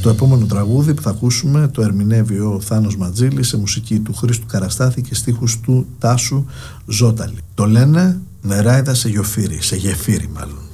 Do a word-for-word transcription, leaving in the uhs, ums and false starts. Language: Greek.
Το επόμενο τραγούδι που θα ακούσουμε το ερμηνεύει ο Θάνος Ματζήλης σε μουσική του Χρήστου Καραστάθη και στίχους του Τάσου Ζώταλη. Το λένε νεράιδα σε γεφύρι, σε γεφύρι μάλλον.